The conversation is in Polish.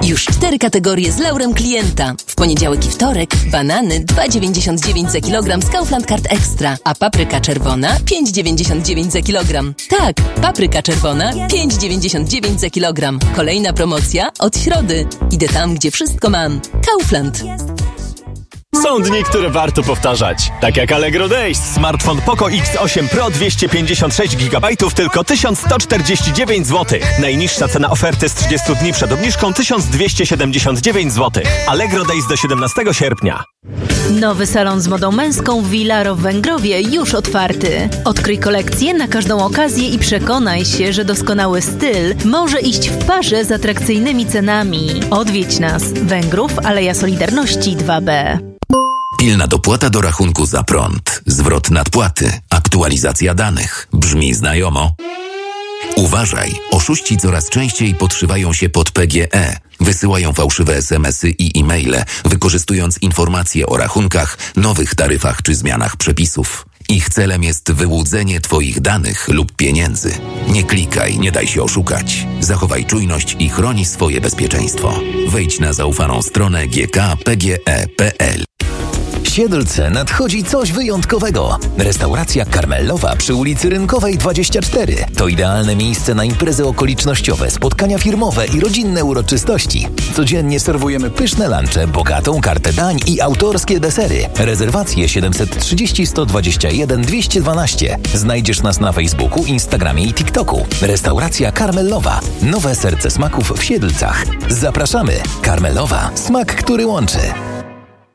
Już 4 kategorie z laurem klienta. W poniedziałek i wtorek banany 2,99 za kilogram z Kaufland Card Extra, a papryka czerwona 5,99 za kilogram. Tak, papryka czerwona 5,99 za kilogram. Kolejna promocja od środy. Idę tam, gdzie wszystko mam. Kaufland. Są dni, które warto powtarzać. Tak jak Allegro Days. Smartfon Poco X8 Pro 256 GB tylko 1149 zł. Najniższa cena oferty z 30 dni przed obniżką 1279 zł. Allegro Days do 17 sierpnia. Nowy salon z modą męską Villaro w Węgrowie już otwarty. Odkryj kolekcję na każdą okazję i przekonaj się, że doskonały styl może iść w parze z atrakcyjnymi cenami. Odwiedź nas. Węgrów, Aleja Solidarności 2B. Pilna dopłata do rachunku za prąd, zwrot nadpłaty, aktualizacja danych. Brzmi znajomo? Uważaj, oszuści coraz częściej podszywają się pod PGE. Wysyłają fałszywe SMS-y i e-maile, wykorzystując informacje o rachunkach, nowych taryfach czy zmianach przepisów. Ich celem jest wyłudzenie Twoich danych lub pieniędzy. Nie klikaj, nie daj się oszukać. Zachowaj czujność i chroni swoje bezpieczeństwo. Wejdź na zaufaną stronę gkpge.pl. W Siedlce nadchodzi coś wyjątkowego. Restauracja Karmelowa przy ulicy Rynkowej 24. To idealne miejsce na imprezy okolicznościowe, spotkania firmowe i rodzinne uroczystości. Codziennie serwujemy pyszne lunche, bogatą kartę dań i autorskie desery. Rezerwacje 730 121 212. Znajdziesz nas na Facebooku, Instagramie i TikToku. Restauracja Karmelowa. Nowe serce smaków w Siedlcach. Zapraszamy. Karmelowa. Smak, który łączy.